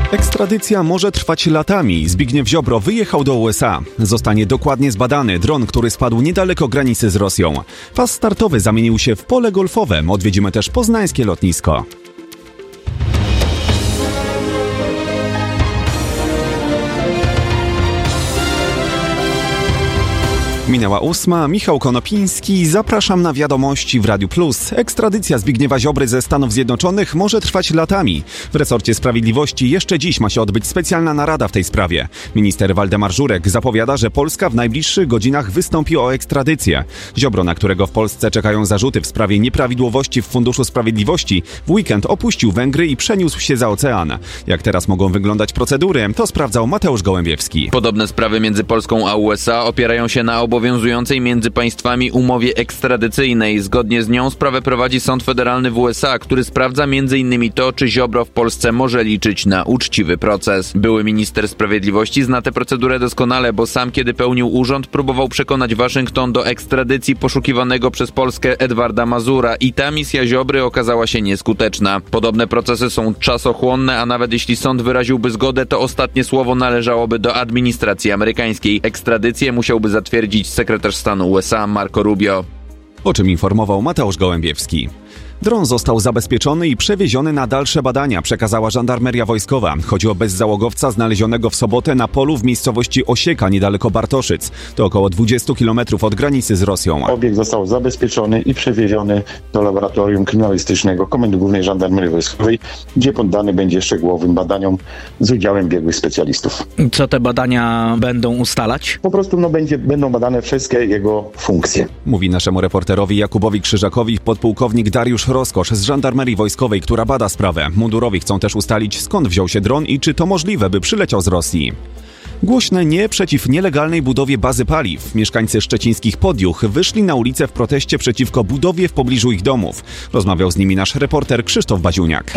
Ekstradycja może trwać latami. Zbigniew Ziobro wyjechał do USA. Zostanie dokładnie zbadany dron, który spadł niedaleko granicy z Rosją. Pas startowy zamienił się w pole golfowe. Odwiedzimy też poznańskie lotnisko. Minęła 8, Michał Konopiński, zapraszam na wiadomości w Radiu Plus. Ekstradycja Zbigniewa Ziobry ze Stanów Zjednoczonych może trwać latami. W resorcie sprawiedliwości jeszcze dziś ma się odbyć specjalna narada w tej sprawie. Minister Waldemar Żurek zapowiada, że Polska w najbliższych godzinach wystąpi o ekstradycję. Ziobro, na którego w Polsce czekają zarzuty w sprawie nieprawidłowości w Funduszu Sprawiedliwości, w weekend opuścił Węgry i przeniósł się za ocean. Jak teraz mogą wyglądać procedury, to sprawdzał Mateusz Gołębiewski. Podobne sprawy między Polską a USA opierają się na obowiązującej między państwami umowie ekstradycyjnej. Zgodnie z nią sprawę prowadzi Sąd Federalny w USA, który sprawdza m.in. to, czy Ziobro w Polsce może liczyć na uczciwy proces. Były minister sprawiedliwości zna tę procedurę doskonale, bo sam, kiedy pełnił urząd, próbował przekonać Waszyngton do ekstradycji poszukiwanego przez Polskę Edwarda Mazura i ta misja Ziobry okazała się nieskuteczna. Podobne procesy są czasochłonne, a nawet jeśli sąd wyraziłby zgodę, to ostatnie słowo należałoby do administracji amerykańskiej. Ekstradycję musiałby zatwierdzić sekretarz stanu USA Marco Rubio. O czym informował Mateusz Gołębiewski. Dron został zabezpieczony i przewieziony na dalsze badania, przekazała Żandarmeria Wojskowa. Chodzi o bezzałogowca znalezionego w sobotę na polu w miejscowości Osieka, niedaleko Bartoszyc. To około 20 km od granicy z Rosją. Obiekt został zabezpieczony i przewieziony do laboratorium kryminalistycznego Komendy Głównej Żandarmerii Wojskowej, gdzie poddany będzie szczegółowym badaniom z udziałem biegłych specjalistów. Co te badania będą ustalać? Po prostu będą badane wszystkie jego funkcje. Mówi naszemu reporterowi Jakubowi Krzyżakowi podpułkownik Dariusz Roskosz z Żandarmerii Wojskowej, która bada sprawę. Mundurowi chcą też ustalić, skąd wziął się dron i czy to możliwe, by przyleciał z Rosji. Głośne nie przeciw nielegalnej budowie bazy paliw. Mieszkańcy szczecińskich Podjuch wyszli na ulicę w proteście przeciwko budowie w pobliżu ich domów. Rozmawiał z nimi nasz reporter Krzysztof Baziuniak.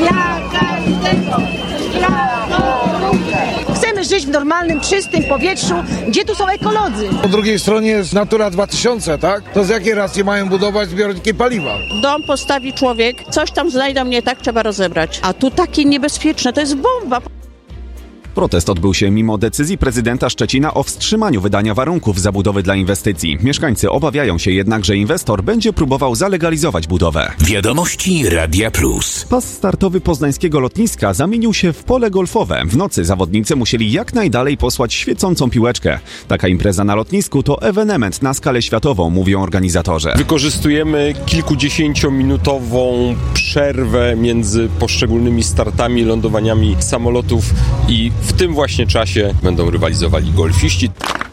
Chcemy żyć w normalnym, czystym powietrzu, gdzie tu są ekolodzy. Po drugiej stronie jest Natura 2000, tak? To z jakiej racji mają budować zbiorniki paliwa? Dom postawi człowiek, coś tam znajdą nie tak, trzeba rozebrać. A tu takie niebezpieczne, to jest bomba. Protest odbył się mimo decyzji prezydenta Szczecina o wstrzymaniu wydania warunków zabudowy dla inwestycji. Mieszkańcy obawiają się jednak, że inwestor będzie próbował zalegalizować budowę. Wiadomości Radia Plus. Pas startowy poznańskiego lotniska zamienił się w pole golfowe. W nocy zawodnicy musieli jak najdalej posłać świecącą piłeczkę. Taka impreza na lotnisku to ewenement na skalę światową, mówią organizatorzy. Wykorzystujemy kilkudziesięciominutową przerwę między poszczególnymi startami i lądowaniami samolotów i w tym właśnie czasie będą rywalizowali golfiści.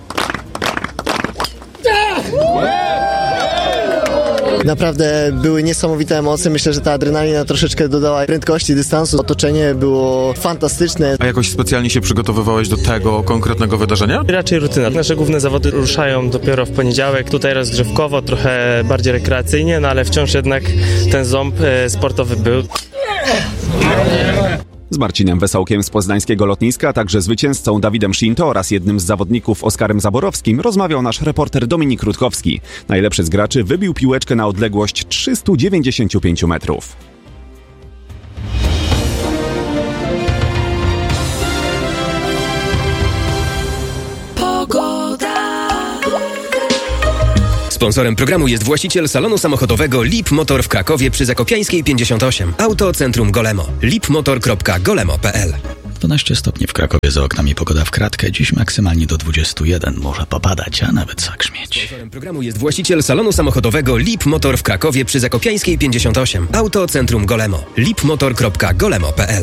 Naprawdę były niesamowite emocje. Myślę, że ta adrenalina troszeczkę dodała prędkości, dystansu. Otoczenie było fantastyczne. A jakoś specjalnie się przygotowywałeś do tego konkretnego wydarzenia? Raczej rutyna. Nasze główne zawody ruszają dopiero w poniedziałek. Tutaj rozgrzewkowo, trochę bardziej rekreacyjnie, no ale wciąż jednak ten ząb sportowy był. Z Marcinem Wesołkiem z poznańskiego lotniska, a także zwycięzcą Dawidem Szinto oraz jednym z zawodników Oskarem Zaborowskim rozmawiał nasz reporter Dominik Rutkowski. Najlepszy z graczy wybił piłeczkę na odległość 395 metrów. Sponsorem programu jest właściciel salonu samochodowego Lip Motor w Krakowie przy Zakopiańskiej 58. Autocentrum Golemo. lipmotor.golemo.pl 12 stopni w Krakowie, za oknami pogoda w kratkę. Dziś maksymalnie do 21. Może popadać, a nawet zagrzmieć. Sponsorem programu jest właściciel salonu samochodowego Lip Motor w Krakowie przy Zakopiańskiej 58. Autocentrum Golemo. lipmotor.golemo.pl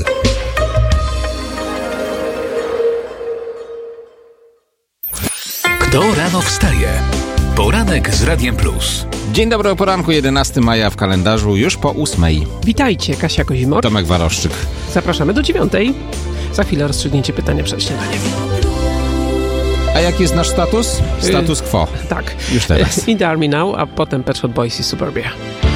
Kto rano wstaje? Poranek z Radiem Plus. Dzień dobry, o poranku, 11 maja w kalendarzu, już po 8. Witajcie, Kasia Kozimor. Tomek Waroszczyk. Zapraszamy do 9. Za chwilę rozstrzygnięcie pytania przed śniadaniem. A jaki jest nasz status? Status quo. Tak. Już teraz. In the Army Now, a potem Pet Shop Boys i Suburbia.